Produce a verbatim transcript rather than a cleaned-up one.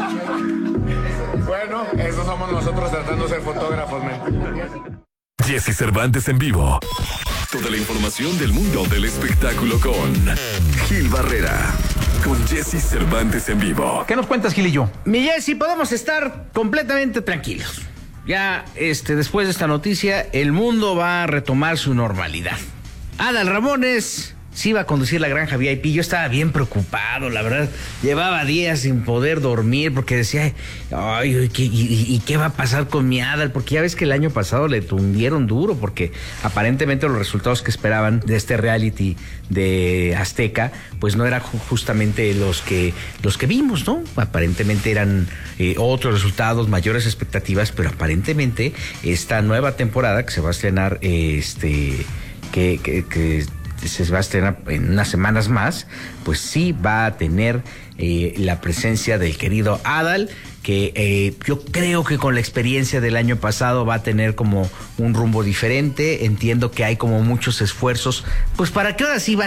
Bueno, eso somos nosotros tratando de ser fotógrafos, men. Jesse Cervantes en vivo. Toda la información del mundo del espectáculo con Gil Barrera. Con Jesse Cervantes en vivo. ¿Qué nos cuentas, Gilillo? Mi Jessy, podemos estar completamente tranquilos. Ya, este, después de esta noticia, el mundo va a retomar su normalidad. Adal Ramones sí iba a conducir la Granja V I P. Yo estaba bien preocupado, la verdad. Llevaba días sin poder dormir porque decía, ay, ¿qué, y, y qué va a pasar con mi Adal? Porque ya ves que el año pasado le tundieron duro porque aparentemente los resultados que esperaban de este reality de Azteca, pues no eran justamente los que los que vimos, ¿no? Aparentemente eran eh, otros resultados, mayores expectativas, pero aparentemente esta nueva temporada que se va a estrenar, eh, este, que, que, que se va a estrenar en unas semanas más, pues sí va a tener eh, la presencia del querido Adal, que eh, yo creo que con la experiencia del año pasado va a tener como un rumbo diferente. Entiendo que hay como muchos esfuerzos, pues para que ahora sí va